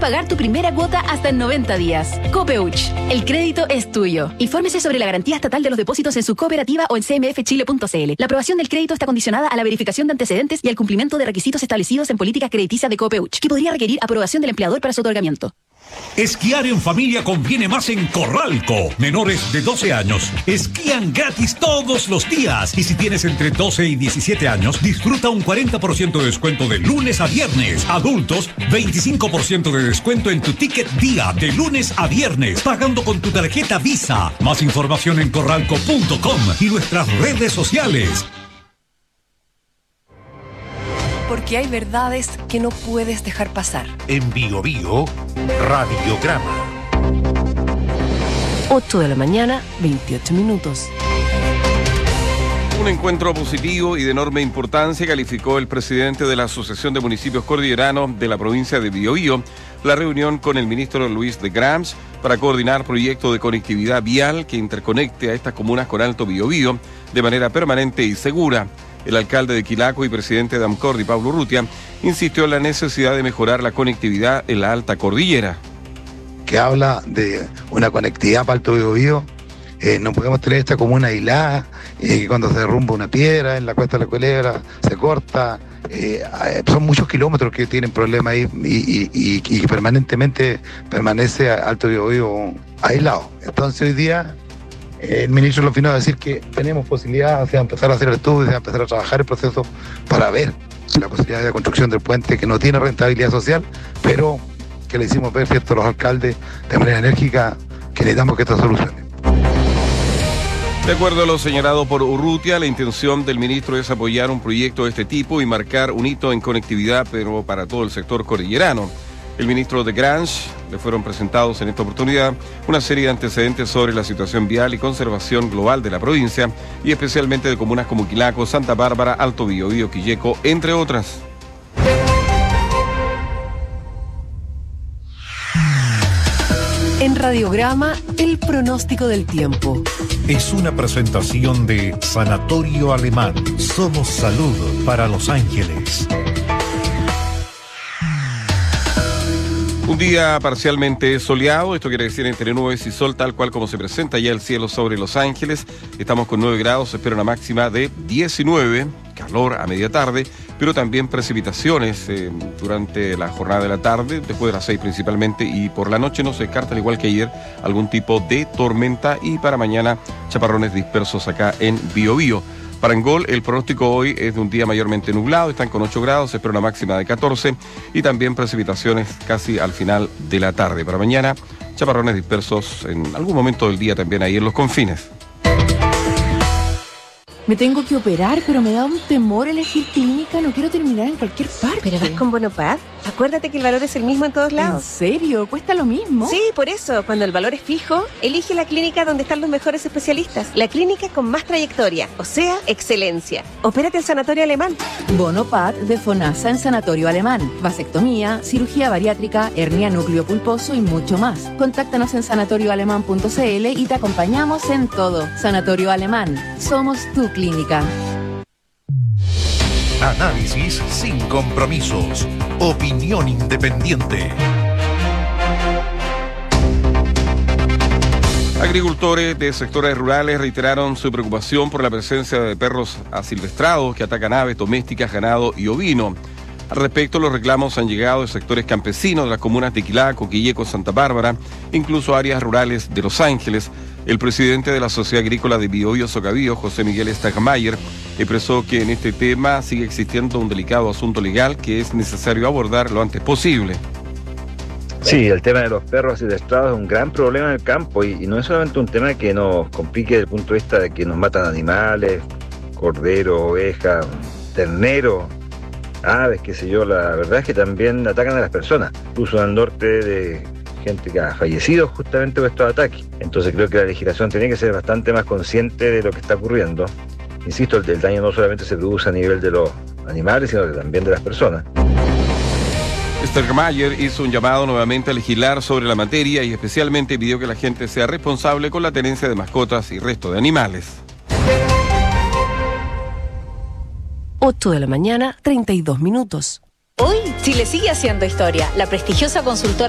pagar tu primera cuota hasta en 90 días. Copeuch, el crédito es tuyo. Infórmese sobre la garantía estatal de los depósitos en su cooperativa o en cmfchile.cl. La aprobación del crédito está condicionada a la verificación de antecedentes y al cumplimiento de requisitos establecidos en políticas crediticias de Copeuch, que podría requerir aprobación del empleador para su otorgamiento. Esquiar en familia conviene más en Corralco. Menores de 12 años esquían gratis todos los días. Y si tienes entre 12 y 17 años, disfruta un 40% de descuento de lunes a viernes. Adultos, 25% de descuento en tu ticket día de lunes a viernes, pagando con tu tarjeta Visa. Más información en corralco.com y nuestras redes sociales. Porque hay verdades que no puedes dejar pasar. En Bio Bio, Radiograma. 8 de la mañana, 28 minutos. Un encuentro positivo y de enorme importancia calificó el presidente de la Asociación de Municipios Cordilleranos de la provincia de Biobío la reunión con el ministro Luis de Grams para coordinar proyectos de conectividad vial que interconecte a estas comunas con Alto Biobío de manera permanente y segura. El alcalde de Quilaco y presidente de Amcordi, Pablo Urrutia, insistió en la necesidad de mejorar la conectividad en la alta cordillera. Que habla de una conectividad para Alto Biobío. No podemos tener esta comuna aislada, que cuando se derrumba una piedra en la cuesta de la Culebra se corta. Son muchos kilómetros que tienen problemas ahí y permanentemente permanece Alto Biobío aislado. Entonces hoy día el ministro lo vino a decir que tenemos posibilidad de empezar a hacer el estudio, de empezar a trabajar el proceso para ver la posibilidad de construcción del puente, que no tiene rentabilidad social, pero que le hicimos ver, ¿cierto?, a los alcaldes de manera enérgica que necesitamos que esto solucione. De acuerdo a lo señalado por Urrutia, la intención del ministro es apoyar un proyecto de este tipo y marcar un hito en conectividad, pero para todo el sector cordillerano. El ministro de Grange le fueron presentados en esta oportunidad una serie de antecedentes sobre la situación vial y conservación global de la provincia y especialmente de comunas como Quilaco, Santa Bárbara, Alto Biobío, Quilleco, entre otras. En Radiograma, el pronóstico del tiempo. Es una presentación de Sanatorio Alemán. Somos salud para Los Ángeles. Un día parcialmente soleado, esto quiere decir entre nubes y sol, tal cual como se presenta ya el cielo sobre Los Ángeles. Estamos con 9 grados, se espera una máxima de 19, calor a media tarde, pero también precipitaciones durante la jornada de la tarde, después de las 6 principalmente, y por la noche no se descarta, al igual que ayer, algún tipo de tormenta, y para mañana chaparrones dispersos acá en Biobío. Para Angol, el pronóstico hoy es de un día mayormente nublado, están con 8 grados, se espera una máxima de 14 y también precipitaciones casi al final de la tarde. Para mañana, chaparrones dispersos en algún momento del día también ahí en los confines. Me tengo que operar, pero me da un temor elegir clínica. No quiero terminar en cualquier parte. ¿Pero vas con Bonopad? Acuérdate que el valor es el mismo en todos lados. ¿En serio? ¿Cuesta lo mismo? Sí, por eso. Cuando el valor es fijo, elige la clínica donde están los mejores especialistas. La clínica con más trayectoria, o sea, excelencia. Opérate en Sanatorio Alemán. Bonopad de FONASA en Sanatorio Alemán. Vasectomía, cirugía bariátrica, hernia núcleo pulposo y mucho más. Contáctanos en sanatorioalemán.cl y te acompañamos en todo. Sanatorio Alemán. Somos tu clínica. Análisis sin compromisos. Opinión independiente. Agricultores de sectores rurales reiteraron su preocupación por la presencia de perros asilvestrados que atacan aves domésticas, ganado y ovino. Al respecto, los reclamos han llegado de sectores campesinos de las comunas de Quilaco, Quilleco, Santa Bárbara, incluso áreas rurales de Los Ángeles. El presidente de la Sociedad Agrícola de Biobío Socabío, José Miguel Stegmayer, expresó que en este tema sigue existiendo un delicado asunto legal que es necesario abordar lo antes posible. Sí, el tema de los perros asilvestrados es un gran problema en el campo y no es solamente un tema que nos complique desde el punto de vista de que nos matan animales, corderos, ovejas, terneros, aves, qué sé yo. La verdad es que también atacan a las personas, incluso al norte de gente que ha fallecido justamente por estos ataques. Entonces creo que la legislación tiene que ser bastante más consciente de lo que está ocurriendo. Insisto, el daño no solamente se produce a nivel de los animales, sino que también de las personas. Stegmayer hizo un llamado nuevamente a legislar sobre la materia y especialmente pidió que la gente sea responsable con la tenencia de mascotas y resto de animales. 8 de la mañana, 32 minutos. Hoy, Chile sigue haciendo historia. La prestigiosa consultora